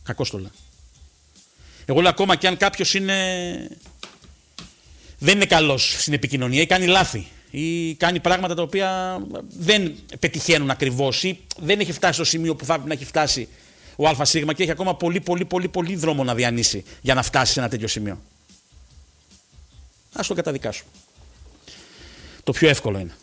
Κακώς το λέω. Εγώ λέω ακόμα και αν κάποιος δεν είναι καλός στην επικοινωνία ή κάνει λάθη ή κάνει πράγματα τα οποία δεν πετυχαίνουν ακριβώς ή δεν έχει φτάσει στο σημείο που θα πρέπει να έχει φτάσει ο ΑΣ και έχει ακόμα πολύ δρόμο να διανύσει για να φτάσει σε ένα τέτοιο σημείο. Ας το καταδικάσω. Το πιο εύκολο είναι.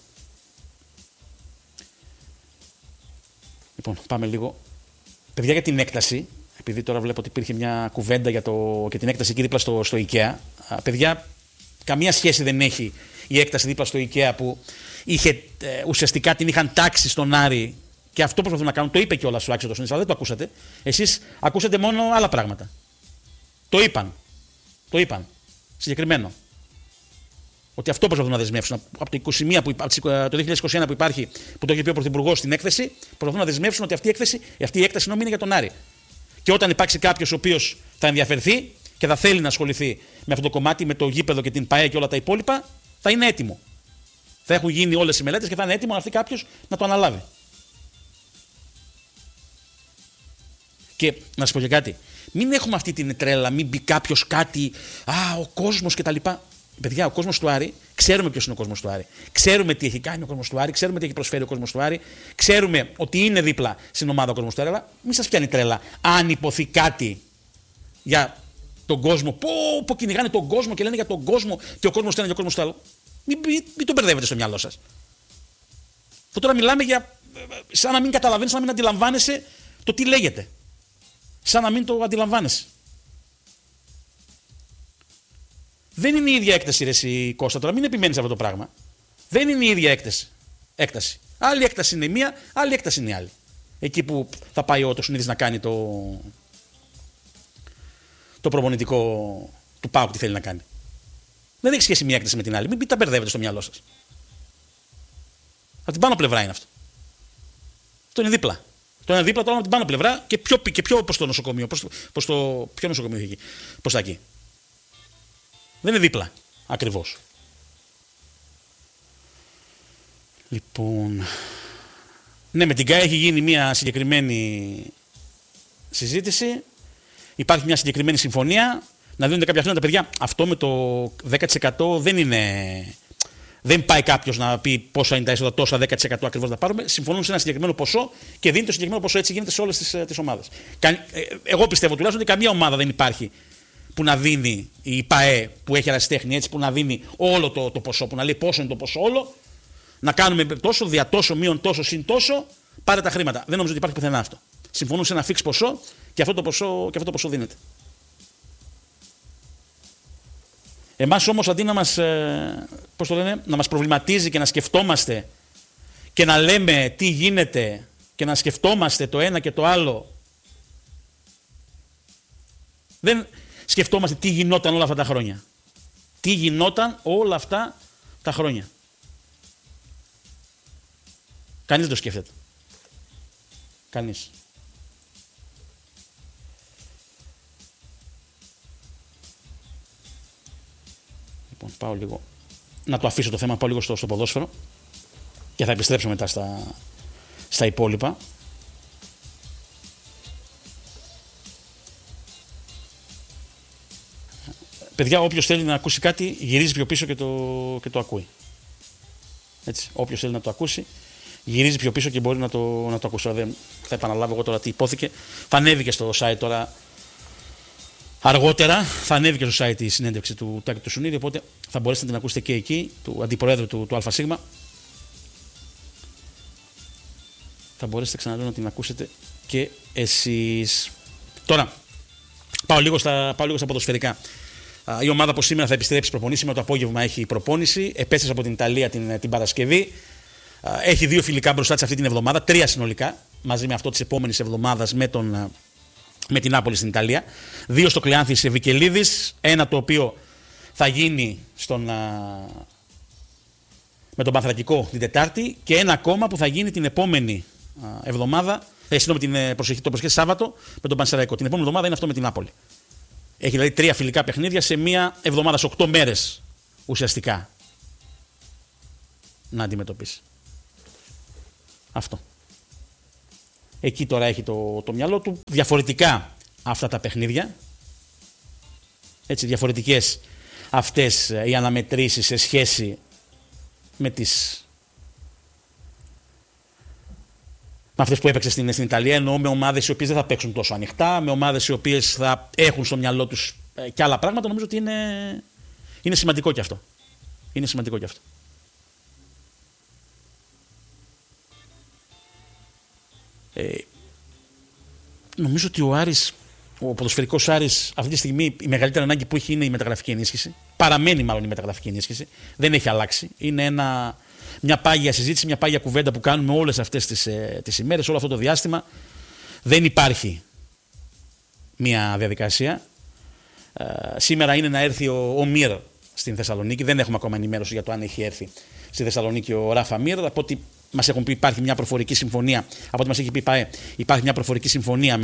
Λοιπόν, πάμε λίγο. Παιδιά, για την έκταση, επειδή τώρα βλέπω ότι υπήρχε μια κουβέντα για την έκταση εκεί δίπλα στο IKEA. Παιδιά, καμία σχέση δεν έχει η έκταση δίπλα στο IKEA που ουσιαστικά την είχαν τάξει στον Άρη και αυτό προσπαθούν να κάνουν. Το είπε κιόλας ο Άκης ο Τοσουνής, αλλά δεν το ακούσατε. Εσείς ακούσατε μόνο άλλα πράγματα. Το είπαν. Συγκεκριμένο. Ότι αυτό προσπαθούν να δεσμεύσουν. Από το 2021 που υπάρχει, που το έχει πει ο Πρωθυπουργός στην έκθεση, προσπαθούν να δεσμεύσουν ότι αυτή η έκταση νόμιμη είναι για τον Άρη. Και όταν υπάρξει κάποιος ο οποίος θα ενδιαφερθεί και θα θέλει να ασχοληθεί με αυτό το κομμάτι, με το γήπεδο και την ΠΑΕ και όλα τα υπόλοιπα, θα είναι έτοιμο. Θα έχουν γίνει όλες οι μελέτες και θα είναι έτοιμο να έρθει κάποιος να το αναλάβει. Και να σας πω και κάτι. Μην έχουμε αυτή την τρέλα, μην μπει κάποιος κάτι, ο κόσμος κτλ. Παιδιά, ο κόσμος του Άρη, ξέρουμε ποιος είναι ο κόσμος του Άρη. Ξέρουμε τι έχει κάνει ο κόσμος του Άρη, ξέρουμε τι έχει προσφέρει ο κόσμος του Άρη, ξέρουμε ότι είναι δίπλα στην ομάδα ο κόσμος του Άρη, αλλά μην σας πιάνει τρέλα. Αν υποθεί κάτι για τον κόσμο, που κυνηγάνε τον κόσμο και λένε για τον κόσμο και ο κόσμος του ένα και ο κόσμος του άλλο, μην τον μπερδεύετε στο μυαλό σας. Αυτό τώρα μιλάμε για. Σαν να μην καταλαβαίνεις, σαν να μην αντιλαμβάνεσαι το τι λέγεται. Σαν να μην το αντιλαμβάνεσαι. Δεν είναι η ίδια έκταση, ρε εσύ Κώστα, τώρα μην επιμένεις αυτό το πράγμα. Δεν είναι η ίδια έκταση. Άλλη έκταση είναι μία, άλλη έκταση είναι η άλλη. Εκεί που θα πάει ο Τοσουνίδης να κάνει το προπονητικό του ΠΑΟΚ, τι θέλει να κάνει. Δεν έχει σχέση μία έκταση με την άλλη. Μην τα μπερδεύετε στο μυαλό σας. Από την πάνω πλευρά είναι αυτό. Αυτό είναι δίπλα. Το ένα δίπλα, το άλλο από την πάνω πλευρά και πιο προς το νοσοκομείο. Ποιο νοσοκομείο έχει εκεί. Προς τα εκεί. Δεν είναι δίπλα, ακριβώς. Λοιπόν, ναι, με την ΚΑΕ έχει γίνει μια συγκεκριμένη συζήτηση. Υπάρχει μια συγκεκριμένη συμφωνία. Να δίνονται κάποια χρήματα, παιδιά. Αυτό με το 10% δεν είναι. Δεν πάει κάποιος να πει πόσα είναι τα έσοδα, τόσα 10% ακριβώς να πάρουμε. Συμφωνούν σε ένα συγκεκριμένο ποσό και δίνει το συγκεκριμένο ποσό. Έτσι γίνεται σε όλες τις ομάδες. Εγώ πιστεύω τουλάχιστον ότι καμία ομάδα δεν υπάρχει που να δίνει, η ΠΑΕ που έχει ερασιτέχνη, έτσι, που να δίνει όλο το ποσό, που να λέει πόσο είναι το ποσό όλο, να κάνουμε τόσο, δια τόσο, μείον τόσο, συν τόσο, πάρε τα χρήματα. Δεν νομίζω ότι υπάρχει πουθενά αυτό. Συμφωνούν σε ένα φίξ ποσό και αυτό το ποσό δίνεται. Εμάς όμως αντί να μας, να μας προβληματίζει και να σκεφτόμαστε και να λέμε τι γίνεται και να σκεφτόμαστε το ένα και το άλλο, δεν σκεφτόμαστε τι γινόταν όλα αυτά τα χρόνια. Τι γινόταν όλα αυτά τα χρόνια. Κανείς δεν το σκέφτεται. Κανείς. Λοιπόν, πάω λίγο. Να το αφήσω το θέμα, πάω λίγο στο ποδόσφαιρο και θα επιστρέψω μετά στα υπόλοιπα. Παιδιά, όποιος θέλει να ακούσει κάτι, γυρίζει πιο πίσω και το ακούει. Έτσι, όποιος θέλει να το ακούσει, γυρίζει πιο πίσω και μπορεί να το ακούσει. Δεν θα επαναλάβω εγώ τώρα τι υπόθηκε. Θα ανέβηκε στο site τώρα αργότερα, θα ανέβηκε στο site η συνέντευξη του Τάκη του Σουνίδη, οπότε θα μπορέσετε να την ακούσετε και εκεί, του αντιπροέδρου του ΑΣ. Θα μπορέσετε ξανά να την ακούσετε και εσείς. Τώρα, πάω λίγο στα ποδοσφαιρικά. Η ομάδα από σήμερα θα επιστρέψει προπονήσει. Σήμερα το απόγευμα έχει προπόνηση. Επέστρεψε από την Ιταλία την Παρασκευή. Έχει 2 φιλικά μπροστά της αυτή την εβδομάδα, 3 συνολικά, μαζί με αυτό της επόμενης εβδομάδας με την Νάπολη στην Ιταλία. 2 στο Κλεάνθης Βικελίδης, ένα το οποίο θα γίνει με τον Πανθρακικό την Τετάρτη και ένα ακόμα που θα γίνει την επόμενη εβδομάδα, το προσεχές Σάββατο με τον Πανσεραϊκό. Την επόμενη εβδομάδα είναι αυτό με την Νάπολη. Έχει δηλαδή 3 φιλικά παιχνίδια σε μία εβδομάδα, σε 8 μέρες ουσιαστικά να αντιμετωπίσει. Αυτό. Εκεί τώρα έχει το μυαλό του. Διαφορετικά αυτά τα παιχνίδια. Έτσι, διαφορετικές αυτές οι αναμετρήσεις σε σχέση με αυτές που έπαιξε στην Ιταλία, εννοώ με ομάδες οι οποίες δεν θα παίξουν τόσο ανοιχτά, με ομάδες οι οποίες θα έχουν στο μυαλό τους και άλλα πράγματα. Νομίζω ότι είναι σημαντικό και αυτό. Είναι σημαντικό και αυτό. Νομίζω ότι ο ποδοσφαιρικός Άρης αυτή τη στιγμή η μεγαλύτερη ανάγκη που έχει είναι η μεταγραφική ενίσχυση. Παραμένει μάλλον η μεταγραφική ενίσχυση. Δεν έχει αλλάξει. Είναι μια πάγια συζήτηση, μια πάγια κουβέντα που κάνουμε όλες αυτές τις ημέρες, όλο αυτό το διάστημα. Δεν υπάρχει μια διαδικασία. Σήμερα είναι να έρθει ο Μύρ στην Θεσσαλονίκη. Δεν έχουμε ακόμα ενημέρωση για το αν έχει έρθει στη Θεσσαλονίκη ο Ράφα Μύρ. Από ό,τι μας έχουν πει, υπάρχει μια προφορική συμφωνία. Από ό,τι μας έχει πει ΠΑΕ, υπάρχει μια προφορική συμφωνία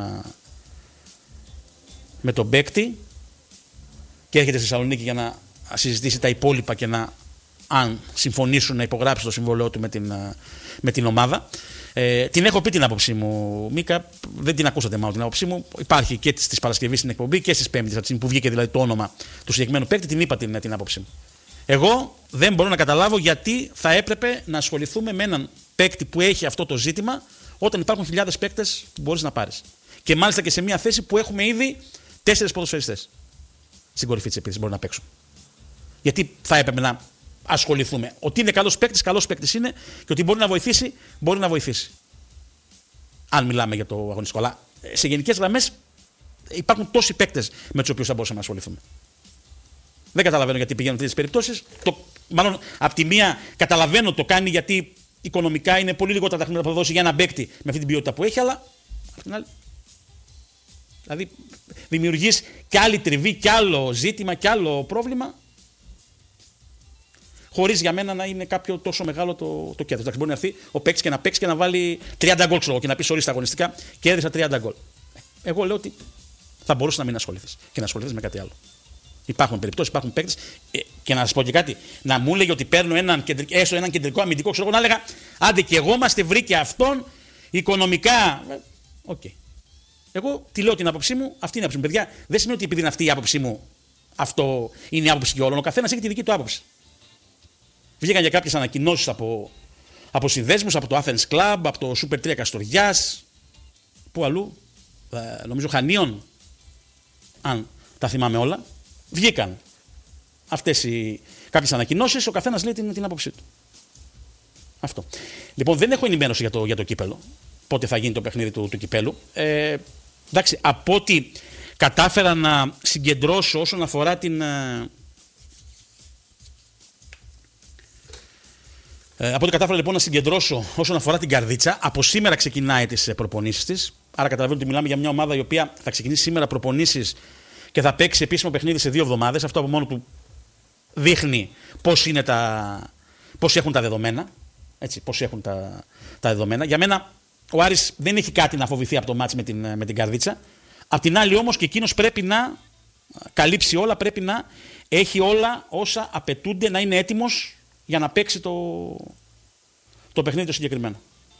με τον παίκτη και έρχεται στη Θεσσαλονίκη για να συζητήσει τα υπόλοιπα και αν συμφωνήσουν να υπογράψει το συμβόλαιό του με την ομάδα. Την έχω πει την άποψή μου, Μίκα, δεν την ακούσατε μάλλον την άποψή μου. Υπάρχει και στις Παρασκευής στην εκπομπή και στις Πέμπτες, από τη στιγμή που βγήκε δηλαδή το όνομα του συγκεκριμένου παίκτη, την είπα την άποψή μου. Εγώ δεν μπορώ να καταλάβω γιατί θα έπρεπε να ασχοληθούμε με έναν παίκτη που έχει αυτό το ζήτημα όταν υπάρχουν χιλιάδες παίκτες που μπορείς να πάρεις. Και μάλιστα και σε μια θέση που έχουμε ήδη 4 ποδοσφαιριστές στην κορυφή της επίθεσης μπορούν να παίξουν. Γιατί θα έπρεπε να ασχοληθούμε. Ότι είναι καλός παίκτης είναι, και ότι μπορεί να βοηθήσει. Αν μιλάμε για το αγωνιστικό. Αλλά σε γενικές γραμμές υπάρχουν τόσοι παίκτες με τους οποίους θα μπορούσαμε να ασχοληθούμε. Δεν καταλαβαίνω γιατί πηγαίνουν τέτοιες περιπτώσεις. Μάλλον από τη μία καταλαβαίνω το κάνει γιατί οικονομικά είναι πολύ λιγότερα τα χρήματα που θα δώσει για έναν παίκτη με αυτή την ποιότητα που έχει, αλλά από την άλλη. Δηλαδή δημιουργείς κι άλλη τριβή, κι άλλο ζήτημα, κι άλλο πρόβλημα, χωρίς για μένα να είναι κάποιο τόσο μεγάλο το κέρδος. Εντάξει, μπορεί να έρθει ο παίκτης και να παίξει και να βάλει 30 γκολ, ξέρω, και να πει ορίστε αγωνιστικά και έδειξα 30 γκολ. Εγώ λέω ότι θα μπορούσε να μην ασχοληθείς και να ασχοληθείς με κάτι άλλο. Υπάρχουν περιπτώσεις, υπάρχουν παίκτες. Και να σας πω και κάτι, να μου έλεγε ότι παίρνω έστω έναν κεντρικό αμυντικό, ξέρω, να έλεγα άντε και εγώ είμαστε βρήκε αυτόν οικονομικά. Οκ. Εγώ τη λέω την άποψή μου, αυτή είναι η άποψή μου. Παιδιά, δεν σημαίνει ότι επειδή είναι αυτή η άποψή μου, αυτό είναι η άποψη και όλων. Ο καθένας έχει τη δική του άποψη. Βγήκαν για κάποιες ανακοινώσεις από συνδέσμους, από το Athens Club, από το Super 3 Καστοριάς, πού αλλού, νομίζω Χανίων, αν τα θυμάμαι όλα. Βγήκαν αυτές κάποιες ανακοινώσεις, ο καθένας λέει την άποψή του. Αυτό. Λοιπόν, δεν έχω ενημέρωση για το κύπελο. Πότε θα γίνει το παιχνίδι του κυπέλου. Εντάξει, από ό,τι κατάφερα να συγκεντρώσω όσον αφορά από ό,τι κατάφερα λοιπόν να συγκεντρώσω όσον αφορά την Καρδίτσα, από σήμερα ξεκινάει τις προπονήσεις της. Άρα καταλαβαίνετε ότι μιλάμε για μια ομάδα η οποία θα ξεκινήσει σήμερα προπονήσεις και θα παίξει επίσημο παιχνίδι σε 2 εβδομάδες. Αυτό από μόνο του δείχνει πώς έχουν τα δεδομένα. Έτσι, πώς έχουν τα δεδομένα. Για μένα ο Άρης δεν έχει κάτι να φοβηθεί από το μάτς με την Καρδίτσα. Απ' την άλλη όμως και εκείνος πρέπει να καλύψει όλα, πρέπει να έχει όλα όσα απαιτούνται, να είναι έτοιμος για να παίξει το παιχνίδι το συγκεκριμένο.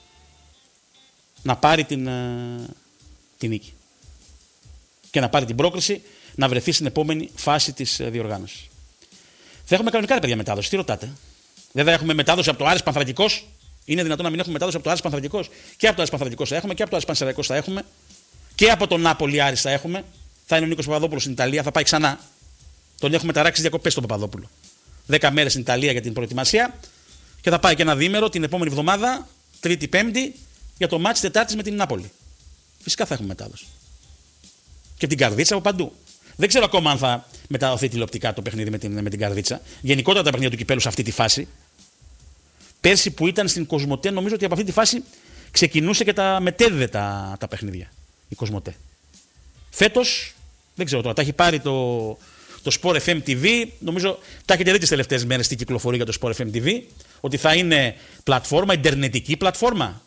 Να πάρει την νίκη. Και να πάρει την πρόκριση να βρεθεί στην επόμενη φάση της διοργάνωσης. Θα έχουμε κανονικά ρε παιδιά μετάδοση. Τι ρωτάτε? Δεν θα έχουμε μετάδοση από το Άρης Πανθρακικός? Είναι δυνατόν να μην έχουμε μετάδοση από το Άρης Πανθρακικός? Και από το Άρης Πανθρακικός θα έχουμε και από το Άρης Πανσεραϊκός θα έχουμε και από τον Νάπολη Άρης θα έχουμε. Θα είναι ο Νίκος Παπαδόπουλος στην Ιταλία, θα πάει ξανά. Τον έχουμε ταράξει διακοπές στον Παπαδόπουλο. 10 μέρες στην Ιταλία για την προετοιμασία και θα πάει και ένα διήμερο την επόμενη εβδομάδα, Τρίτη-Πέμπτη, για το μάτς Τετάρτης με την Νάπολη. Φυσικά θα έχουμε μετάδοση. Και την Καρδίτσα από παντού. Δεν ξέρω ακόμα αν θα μεταδοθεί τηλεοπτικά το παιχνίδι με την Καρδίτσα. Γενικότερα τα παιχνίδια του κυπέλου σε αυτή τη φάση. Πέρσι που ήταν στην Κοσμοτέ, νομίζω ότι από αυτή τη φάση ξεκινούσε και τα μετέδιδε τα παιχνίδια. Η Κοσμοτέ. Φέτος, δεν ξέρω τώρα, τα έχει πάρει το Sport FM TV. Νομίζω τα έχετε δει τις τελευταίες μέρες τι κυκλοφορεί για το Sport FM TV. Ότι θα είναι πλατφόρμα, ιντερνετική πλατφόρμα.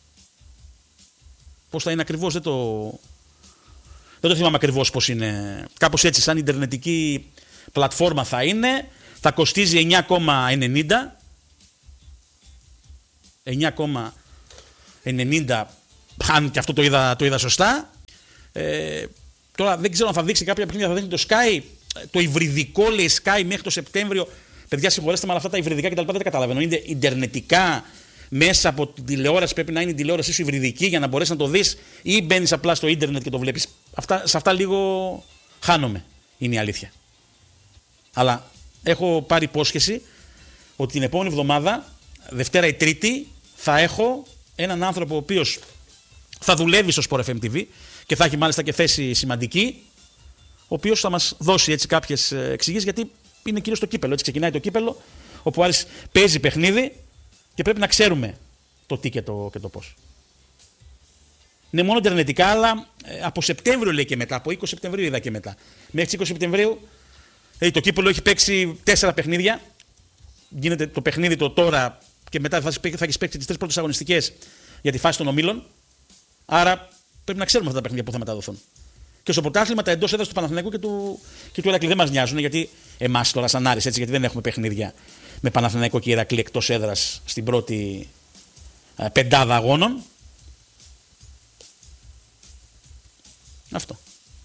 Πώς θα είναι ακριβώς, δεν το θυμάμαι ακριβώς πώς είναι. Κάπως έτσι, σαν ιντερνετική πλατφόρμα θα είναι. Θα κοστίζει 9,90. 9,90, αν και αυτό το είδα σωστά. Τώρα δεν ξέρω αν θα δείξει κάποια παιχνίδια, θα δείχνει το Sky. Το υβριδικό λέει Sky μέχρι το Σεπτέμβριο. Παιδιά, συγχωρέστε με, αλλά αυτά τα υβριδικά κτλ. Δεν τα καταλαβαίνω. Είναι ιντερνετικά μέσα από την τηλεόραση. Πρέπει να είναι η τηλεόραση σου υβριδική για να μπορέσει να το δει, ή μπαίνει απλά στο ίντερνετ και το βλέπει. Σε αυτά λίγο χάνομαι. Είναι η αλήθεια. Αλλά έχω πάρει υπόσχεση ότι την επόμενη εβδομάδα, Δευτέρα ή Τρίτη, θα έχω έναν άνθρωπο ο οποίος θα δουλεύει στο Sport FM TV και θα έχει μάλιστα και θέση σημαντική, ο οποίος θα μας δώσει έτσι κάποιες εξηγήσεις, γιατί είναι κυρίως το κύπελο. Έτσι ξεκινάει το κύπελο, όπου ο Άρης παίζει παιχνίδι και πρέπει να ξέρουμε το τι και το πώς. Είναι μόνο ιντερνετικά, αλλά από Σεπτέμβριο λέει και μετά, από 20 Σεπτεμβρίου είδα και μετά. Μέχρι 20 Σεπτεμβρίου το κύπελο έχει παίξει 4 παιχνίδια. Γίνεται το παιχνίδι το τώρα και μετά θα έχει παίξει τις 3 πρώτες αγωνιστικές για τη φάση των ομίλων. Άρα πρέπει να ξέρουμε αυτά τα παιχνίδια που θα μεταδοθούν. Και στο πρωτάθλημα τα εντός έδρας του Παναθηναϊκού και του Ηρακλή δεν μας νοιάζουν, γιατί εμάς τώρα σαν Άρης, έτσι, γιατί δεν έχουμε παιχνίδια με Παναθηναϊκό και Ηρακλή εκτός έδρας στην πρώτη πεντάδα αγώνων. Αυτό.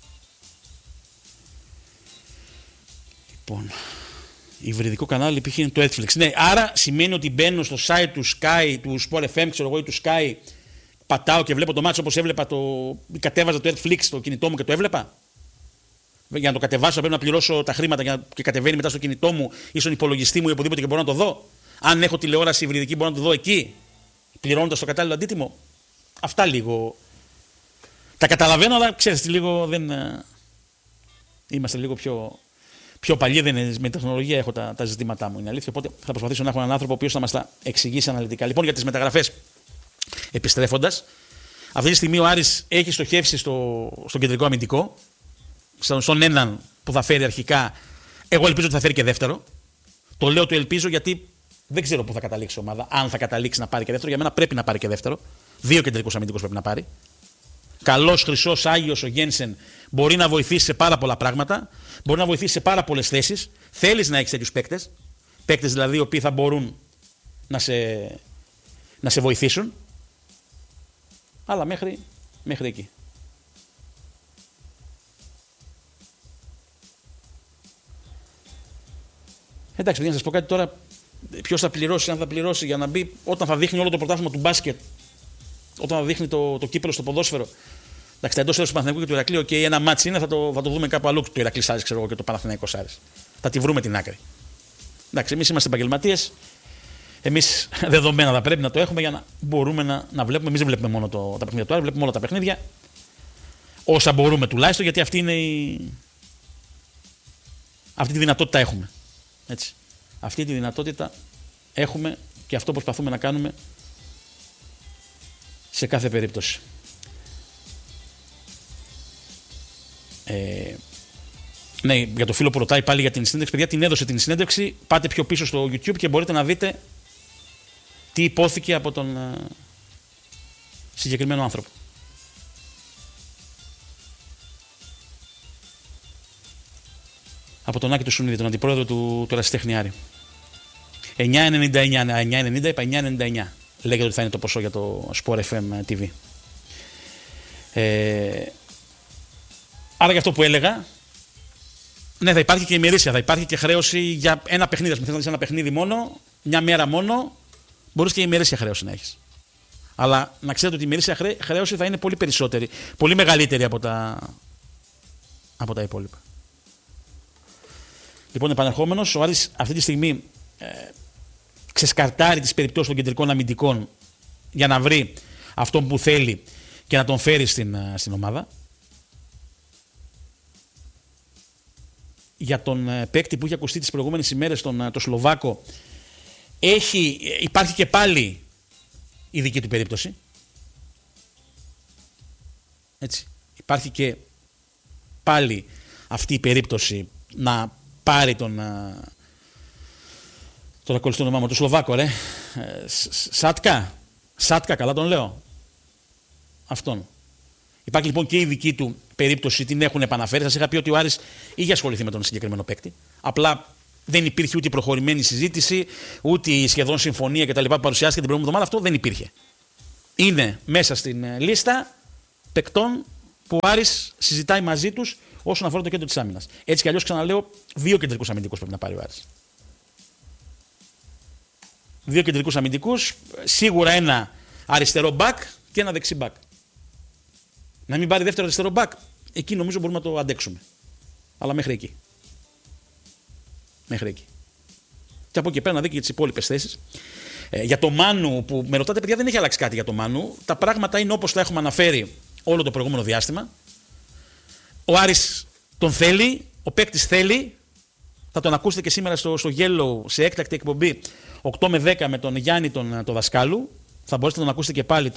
Λοιπόν, υβριδικό κανάλι π.χ. είναι το Netflix. Ναι, άρα σημαίνει ότι μπαίνω στο site του Sky, του Sport FM, ξέρω εγώ, ή του Sky, πατάω και βλέπω το μάτσο όπως έβλεπα κατέβαζα το Netflix στο κινητό μου και το έβλεπα. Για να το κατεβάσω πρέπει να πληρώσω τα χρήματα και κατεβαίνει μετά στο κινητό μου ή στον υπολογιστή μου ή οπουδήποτε και μπορώ να το δω. Αν έχω τηλεόραση υβριδική μπορώ να το δω εκεί, πληρώνοντας το κατάλληλο αντίτιμο. Αυτά λίγο. Τα καταλαβαίνω, αλλά ξέρετε, λίγο δεν. Είμαστε λίγο πιο παλιοί, δεν είναι, με τεχνολογία έχω τα ζητήματά μου. Είναι αλήθεια. Οπότε θα προσπαθήσω να έχω έναν άνθρωπο ο οποίος θα μας τα εξηγήσει αναλυτικά. Λοιπόν, για τις μεταγραφές, επιστρέφοντας, αυτή τη στιγμή ο Άρης έχει στοχεύσει στον κεντρικό αμυντικό, στον έναν που θα φέρει αρχικά. Εγώ ελπίζω ότι θα φέρει και δεύτερο. Το λέω το ελπίζω γιατί δεν ξέρω πού θα καταλήξει η ομάδα. Αν θα καταλήξει να πάρει και δεύτερο, για μένα πρέπει να πάρει και δεύτερο. 2 κεντρικούς αμυντικούς πρέπει να πάρει. Καλός, χρυσός, άγιος ο Γένσεν μπορεί να βοηθήσει σε πάρα πολλά πράγματα. Μπορεί να βοηθήσει σε πάρα πολλές θέσεις. Θέλεις να έχεις τέτοιους παίκτες. Παίκτες δηλαδή οι οποίοι θα μπορούν να σε βοηθήσουν. Αλλά μέχρι εκεί. Εντάξει, παιδιά, να σας πω κάτι τώρα. Ποιος θα πληρώσει, αν θα πληρώσει για να μπει, όταν θα δείχνει όλο το πρωτάθλημα του μπάσκετ, όταν θα δείχνει το κύπελο στο ποδόσφαιρο. Εντάξει, τα εντός έδρας του Παναθηναϊκού και του Ηρακλείου και ένα μάτσι είναι, θα το δούμε κάπου αλλού. Το Ηρακλή Άρης, ξέρω εγώ, και το Παναθηναϊκό Άρης. Θα τη βρούμε την άκρη. Εντάξει, εμείς είμαστε επαγγελματίες. Εμείς δεδομένα θα πρέπει να το έχουμε για να μπορούμε να βλέπουμε. Εμείς δεν βλέπουμε μόνο τα παιχνίδια του Άρη, βλέπουμε όλα τα παιχνίδια. Όσα μπορούμε τουλάχιστον, γιατί αυτή τη δυνατότητα έχουμε. Έτσι. Αυτή τη δυνατότητα έχουμε και αυτό προσπαθούμε να κάνουμε σε κάθε περίπτωση. Ναι, για το φίλο που ρωτάει πάλι για την συνέντευξη, παιδιά, την έδωσε την συνέντευξη. Πάτε πιο πίσω στο YouTube και μπορείτε να δείτε τι υπόθηκε από τον συγκεκριμένο άνθρωπο. Από τον Άκη του Σουνίδη, τον αντιπρόεδρο του ερασιτέχνη Άρη. 9,99, είπα 9,99. Λέγεται ότι θα είναι το ποσό για το Sport FM TV. Άρα για αυτό που έλεγα, ναι, θα υπάρχει και ημερήσια, θα υπάρχει και χρέωση για ένα παιχνίδι. Αν θες να δεις ένα παιχνίδι μόνο, μια μέρα μόνο, μπορείς και ημερήσια χρέωση να έχεις. Αλλά να ξέρετε ότι η ημερήσια χρέωση θα είναι πολύ περισσότερη, πολύ μεγαλύτερη από τα υπόλοιπα. Λοιπόν, επανερχόμενος, ο Άρης αυτή τη στιγμή ξεσκαρτάρει τις περιπτώσεις των κεντρικών αμυντικών για να βρει αυτόν που θέλει και να τον φέρει στην ομάδα. Για τον παίκτη που είχε ακουστεί τις προηγούμενες ημέρες, τον Σλοβάκο, υπάρχει και πάλι η δική του περίπτωση. Έτσι. Υπάρχει και πάλι αυτή η περίπτωση να πάρει τώρα κολλήσει το όνομά μου, το Σλοβάκο, ρε. Σάτκα, καλά τον λέω. Αυτόν. Υπάρχει λοιπόν και η δική του περίπτωση, την έχουν επαναφέρει. Σας είχα πει ότι ο Άρης είχε ασχοληθεί με τον συγκεκριμένο παίκτη. Απλά δεν υπήρχε ούτε η προχωρημένη συζήτηση, ούτε η σχεδόν συμφωνία κτλ. Που παρουσιάστηκε την προηγούμενη εβδομάδα. Αυτό δεν υπήρχε. Είναι μέσα στην λίστα παικτών που ο Άρης συζητάει μαζί τους όσον αφορά το κέντρο της άμυνας. Έτσι κι αλλιώς, ξαναλέω, 2 κεντρικούς αμυντικούς πρέπει να πάρει ο Άρης. 2 κεντρικούς αμυντικούς, σίγουρα ένα αριστερό μπακ και ένα δεξί μπακ. Να μην πάρει δεύτερο αριστερό μπακ, εκεί νομίζω μπορούμε να το αντέξουμε. Αλλά μέχρι εκεί. Μέχρι εκεί. Και από εκεί πέρα να δει και τις υπόλοιπες θέσεις. Για το Μάνου που με ρωτάτε, παιδιά, δεν έχει αλλάξει κάτι για το Μάνου. Τα πράγματα είναι όπως τα έχουμε αναφέρει όλο το προηγούμενο διάστημα. Ο Άρης τον θέλει, ο παίκτης θέλει. Θα τον ακούσετε και σήμερα στο Yellow σε έκτακτη εκπομπή 8 με 10 με τον Γιάννη τον Δασκάλου. Θα μπορέσετε να τον ακούσετε και πάλι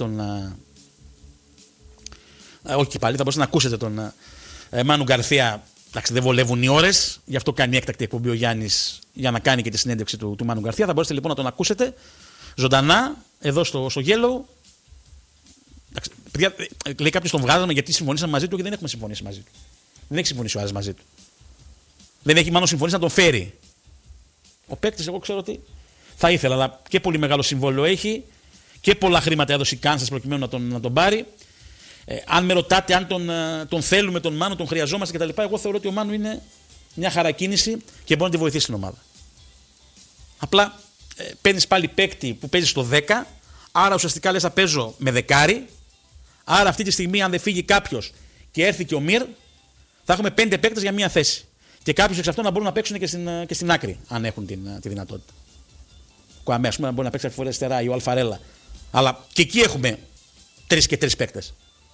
όχι και πάλι, θα μπορέσετε να ακούσετε τον Μάνου Γκαρθία. Εντάξει, δεν βολεύουν οι ώρες, γι' αυτό κάνει έκτακτη εκπομπή ο Γιάννης για να κάνει και τη συνέντευξη του Μάνου Γκαρθία. Θα μπορέσετε λοιπόν να τον ακούσετε ζωντανά εδώ στο Yellow. Εντάξει, παιδιά, λέει κάποιος τον βγάζαμε γιατί συμφωνήσαμε μαζί του και δεν έχουμε συμφωνήσει μαζί του. Δεν έχει συμφωνήσει ο Άρης μαζί του. Δεν έχει μάλλον συμφωνήσει να τον φέρει. Ο παίκτης, εγώ ξέρω ότι θα ήθελα, αλλά και πολύ μεγάλο συμβόλαιο έχει και πολλά χρήματα έδωσε η Κάνσας προκειμένου να τον πάρει. Αν με ρωτάτε αν τον θέλουμε τον Μάνο, τον χρειαζόμαστε κτλ., εγώ θεωρώ ότι ο Μάνο είναι μια χαρακίνηση και μπορεί να τη βοηθήσει την ομάδα. Απλά παίρνεις πάλι παίκτη που παίζει στο 10, άρα ουσιαστικά λες θα παίζω με δεκάρι. Άρα αυτή τη στιγμή, αν δεν φύγει κάποιος και έρθει και ο Μυρ, θα έχουμε 5 παίκτες για μία θέση. Και κάποιους εξ αυτών να μπορούν να παίξουν και στην άκρη, αν έχουν τη δυνατότητα. Ο Κουαμέ, ας πούμε, να μπορεί να παίξει αυτή φορά αριστερά ή ο Αλφαρέλα. Αλλά και εκεί έχουμε 3 και 3 παίκτες.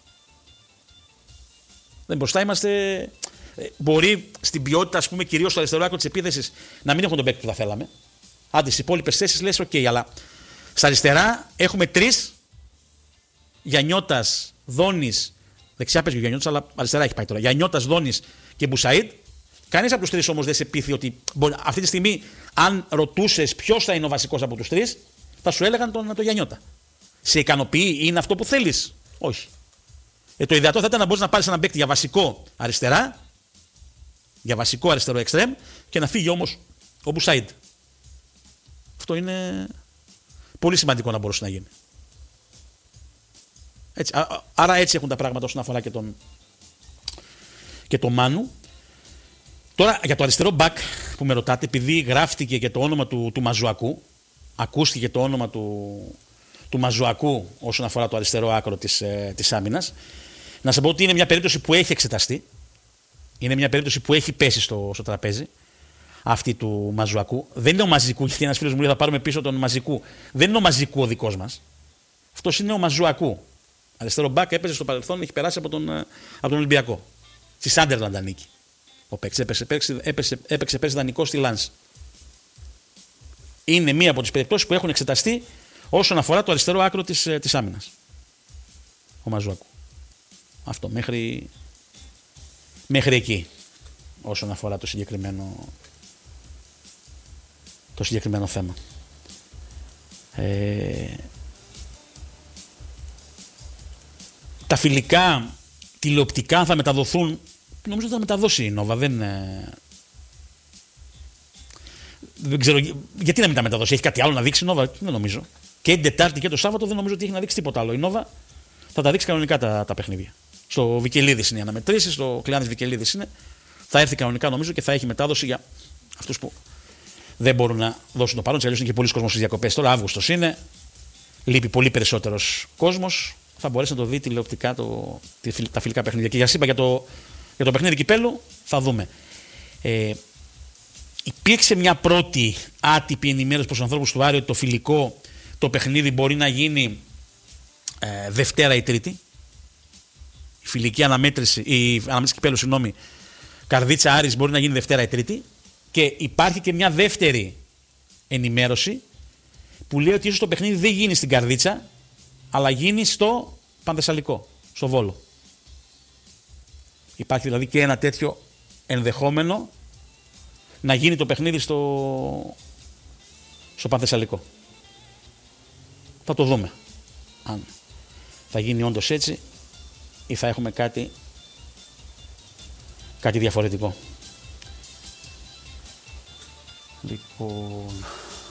Δεν μπροστά είμαστε. Μπορεί στην ποιότητα, ας πούμε, κυρίως στο αριστερό άκρο της επίθεσης, να μην έχουν τον παίκτη που θα θέλαμε. Άντε, στις υπόλοιπες θέσεις λες: OK, αλλά στα αριστερά έχουμε 3. Γιαννιώτας, Δόνης. Δεξιά παίζει ο Γιαννιώτας, αλλά αριστερά έχει πάει τώρα. Γιαννιώτας, Δόνης και Μπουσαΐντ. Κανείς από τους 3 όμως δεν σε πείθει ότι αυτή τη στιγμή, αν ρωτούσες ποιος θα είναι ο βασικός από τους 3, θα σου έλεγαν τον Γιαννιώτα. Σε ικανοποιεί, είναι αυτό που θέλεις? Όχι. Το ιδεατό θα ήταν να μπορείς να πάρεις έναν παίκτη για βασικό αριστερά, για βασικό αριστερό εξτρέμ και να φύγει όμως ο Μπουσαΐντ. Αυτό είναι πολύ σημαντικό να μπορούσε να γίνει. Έτσι, άρα έτσι έχουν τα πράγματα όσον αφορά και τον Μάνου. Τώρα για το αριστερό μπακ που με ρωτάτε, επειδή γράφτηκε και το όνομα του Μαζουακού, ακούστηκε το όνομα του Μαζουακού όσον αφορά το αριστερό άκρο της άμυνας, να σας πω ότι είναι μια περίπτωση που έχει εξεταστεί. Είναι μια περίπτωση που έχει πέσει στο τραπέζι αυτή του Μαζουακού. Δεν είναι ο Μαζικού, γιατί ένας φίλος μου λέει θα πάρουμε πίσω τον Μαζικού. Δεν είναι ο Μαζικού ο δικός μας. Αυτός είναι ο Μαζουακού. Αριστερό μπακ, έπαιζε στο παρελθόν, έχει περάσει από τον Ολυμπιακό. Στη Σάντερλαντ ανήκει. Ο παίκτης έπαιξε πέρσι δανεικό στη Λάνς. Είναι μία από τις περιπτώσεις που έχουν εξεταστεί όσον αφορά το αριστερό άκρο της άμυνας. Ο Μαζουακού. Αυτό μέχρι εκεί όσον αφορά το συγκεκριμένο θέμα. Τα φιλικά τηλεοπτικά θα μεταδοθούν. Νομίζω ότι θα μεταδώσει η Νόβα. Δεν ξέρω γιατί να μην τα μεταδώσει. Έχει κάτι άλλο να δείξει η Νόβα? Δεν νομίζω. Και την Τετάρτη και το Σάββατο δεν νομίζω ότι έχει να δείξει τίποτα άλλο. Η Νόβα θα τα δείξει κανονικά τα παιχνίδια. Στο Βικελίδης είναι οι αναμετρήσεις, στο Κλεάνης Βικελίδης είναι. Θα έρθει κανονικά νομίζω και θα έχει μετάδοση για αυτούς που δεν μπορούν να δώσουν το παρόν. Αλλιώς είναι και πολλοί κόσμος στις διακοπές. Τώρα Αύγουστος είναι. Λείπει πολύ περισσότερος κόσμος. Θα μπορέσει να το δει τηλεοπτικά τα φιλικά παιχνίδια. Και για σας είπα για το παιχνίδι κυπέλλου θα δούμε. Υπήρξε μια πρώτη άτυπη ενημέρωση προς τους ανθρώπους του Άρη ότι το φιλικό το παιχνίδι μπορεί να γίνει Δευτέρα ή Τρίτη. Η φιλική αναμέτρηση κυπέλλου, Καρδίτσα Άρης μπορεί να γίνει Δευτέρα ή Τρίτη. Και υπάρχει και μια δεύτερη ενημέρωση που λέει ότι ίσως το παιχνίδι δεν γίνει στην Καρδίτσα, αλλά γίνει στο Πανθεσσαλικό, στο Βόλο. Υπάρχει δηλαδή και ένα τέτοιο ενδεχόμενο να γίνει το παιχνίδι στο Πανθεσσαλικό. Θα το δούμε αν θα γίνει όντως έτσι ή θα έχουμε κάτι διαφορετικό. Λοιπόν...